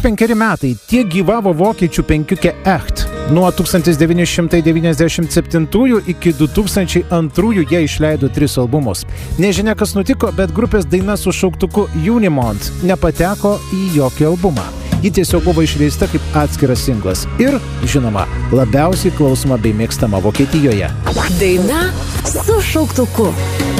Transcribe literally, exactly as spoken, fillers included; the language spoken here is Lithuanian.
penkeri metai tiek gyvavo vokiečių penkiukė Echt. Nuo tūkstantis devyni šimtai devyniasdešimt septintųjų iki du tūkstančiai antrųjų jie išleido tris albumus. Nežinia, kas nutiko, bet grupės daina su šauktuku Unimont nepateko į jokį albumą. Ji tiesiog buvo išleista kaip atskiras singlas ir, žinoma, labiausiai klausoma bei mėgstama Vokietijoje. Daina su šauktuku.